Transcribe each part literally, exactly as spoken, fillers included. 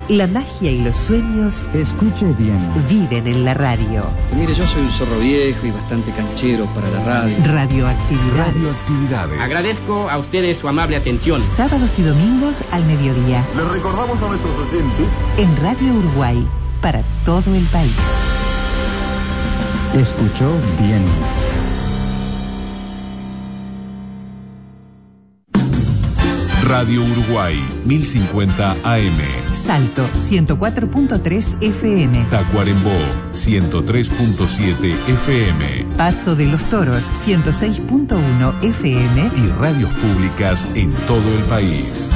La magia y los sueños, escuche bien, viven en la radio. Mire, yo soy un zorro viejo y bastante canchero para la radio. Radioactividades. Radioactividades. Agradezco a ustedes su amable atención. Sábados y domingos al mediodía. Les recordamos a nuestros oyentes en Radio Uruguay, para todo el país. Escuchó bien. Radio Uruguay, mil cincuenta A M. Salto, ciento cuatro punto tres F M. Tacuarembó, ciento tres punto siete F M. Paso de los Toros, ciento seis punto uno F M. Y radios públicas en todo el país.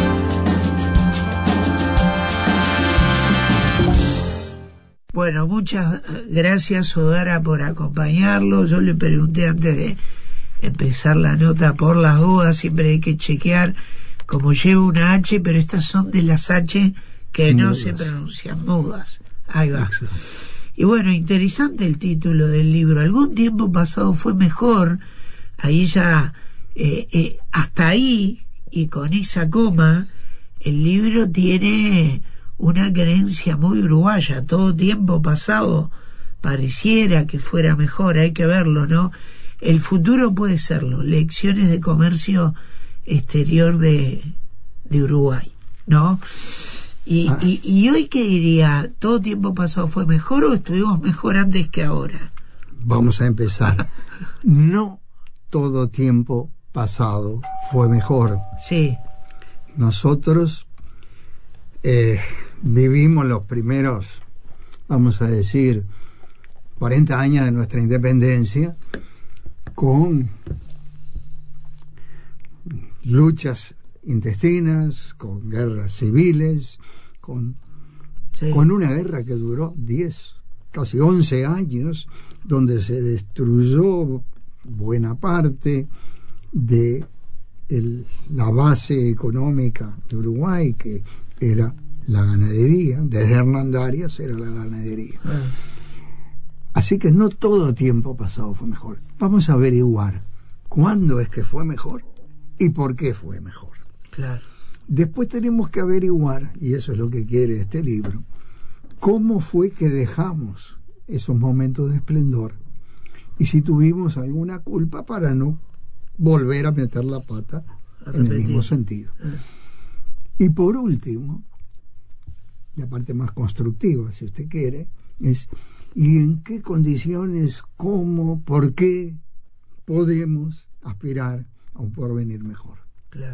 Bueno, muchas gracias, Odara, por acompañarlo. Yo le pregunté antes de empezar la nota por las dudas, siempre hay que chequear como lleva una H, pero estas son de las H que no mudas. Se pronuncian, mudas. Ahí va. Exacto. Y bueno, interesante el título del libro. Algún tiempo pasado fue mejor. Ahí ya, eh, eh, hasta ahí, y con esa coma, el libro tiene una creencia muy uruguaya. Todo tiempo pasado pareciera que fuera mejor, hay que verlo, ¿no? El futuro puede serlo. Lecciones de comercio exterior de, de Uruguay, ¿no? Y, ah. y, y hoy, ¿qué diría? ¿Todo tiempo pasado fue mejor o estuvimos mejor antes que ahora? Vamos a empezar. No todo tiempo pasado fue mejor. Sí. Nosotros eh, vivimos los primeros, vamos a decir, cuarenta años de nuestra independencia con luchas intestinas, con guerras civiles, con, sí. con una guerra que duró diez, casi once años, donde se destruyó buena parte de el, la base económica de Uruguay, que era la ganadería. Desde Hernán Darias era la ganadería. Ah. Así que no todo tiempo pasado fue mejor. Vamos a averiguar cuándo es que fue mejor y por qué fue mejor. Claro. Después tenemos que averiguar, y eso es lo que quiere este libro, cómo fue que dejamos esos momentos de esplendor y si tuvimos alguna culpa para no volver a meter la pata a en repetir. El mismo sentido. Ah. Y por último, la parte más constructiva, si usted quiere, es ¿y en qué condiciones, cómo, por qué podemos aspirar a un porvenir mejor? Claro.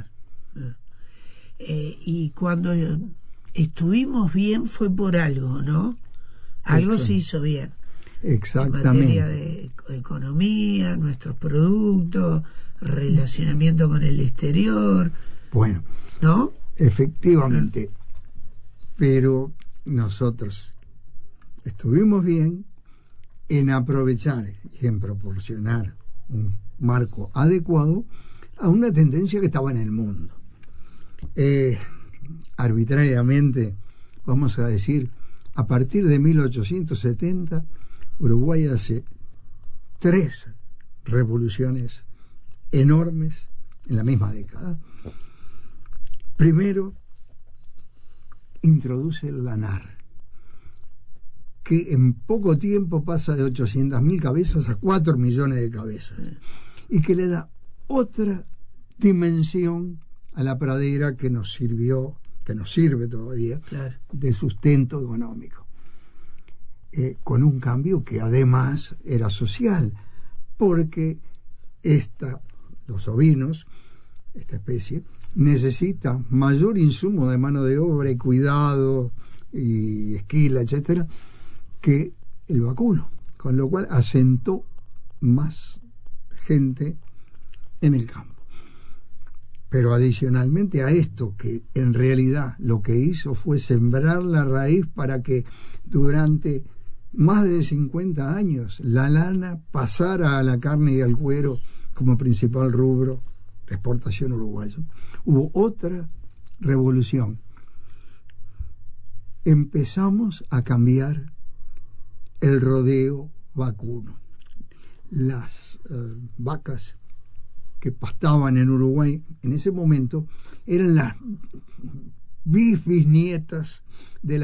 Eh, y cuando estuvimos bien fue por algo, ¿no? Algo Exacto. se hizo bien. Exactamente. En materia de economía, nuestros productos, relacionamiento con el exterior. Bueno, ¿no? Efectivamente. Pero nosotros estuvimos bien en aprovechar y en proporcionar un marco adecuado a una tendencia que estaba en el mundo. Eh, arbitrariamente, vamos a decir, a partir de mil ochocientos setenta, Uruguay hace tres revoluciones enormes en la misma década. Primero, introduce el lanar, que en poco tiempo pasa de ochocientas mil cabezas a cuatro millones de cabezas, y que le da otra dimensión a la pradera que nos sirvió, que nos sirve todavía, claro. de sustento económico, eh, con un cambio que además era social, porque esta, los ovinos, esta especie, necesita mayor insumo de mano de obra y cuidado y esquila, etcétera, que el vacuno, con lo cual asentó más gente en el campo. Pero adicionalmente a esto, que en realidad lo que hizo fue sembrar la raíz para que durante más de cincuenta años la lana pasara a la carne y al cuero como principal rubro de exportación uruguayo. Hubo otra revolución. Empezamos a cambiar el rodeo vacuno. Las uh, vacas que pastaban en Uruguay en ese momento eran las bisnietas de las